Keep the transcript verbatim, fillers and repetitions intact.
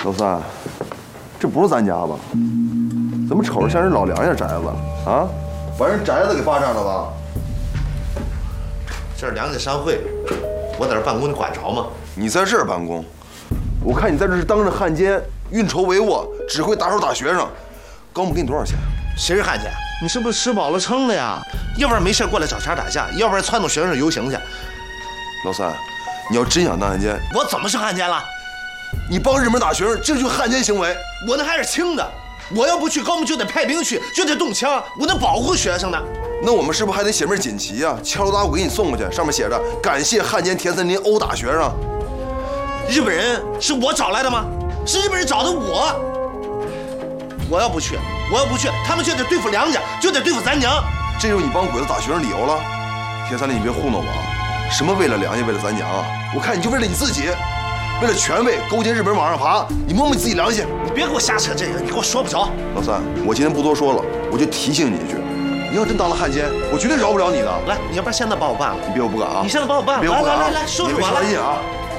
老三，这不是咱家吧？怎么瞅着像是老梁家宅子啊？把人宅子给霸占了吧？ 这是梁家商会，我在这办公，你管着吗？ 你在这儿办公，我看你在这是当着汉奸，运筹帷幄，只会打手打学生。高木给你多少钱？ 谁是汉奸？你是不是吃饱了撑了呀？要不然没事过来找茬打架，要不然撺掇学生游行去。 老三，你要真想当汉奸， 我怎么是汉奸了？ 你帮日本人打学生，这就是汉奸行为。 我那还是轻的，我要不去，高木就得派兵去，就得动枪，我得保护学生呢。 那我们是不是还得写份锦旗啊？敲锣打鼓给你送过去，上面写着“感谢汉奸田森林殴打学生”。 日本人是我找来的吗？是日本人找的我。我要不去，我要不去，他们就得对付梁家，就得对付咱娘。 这就是你帮鬼子打学生理由了？田三林，你别糊弄我啊！什么为了梁家，为了咱娘啊？我看你就为了你自己，为了权位勾结日本人往上爬，你摸摸你自己良心。 你别给我瞎扯这个，你给我说不着。 老三，我今天不多说了，我就提醒你一句。你要真当了汉奸，我绝对饶不了你的。 来，你要不然现在帮我办了。 你别我不敢啊！ 你现在帮我办了。来来来来，说说我来。 别伤心啊！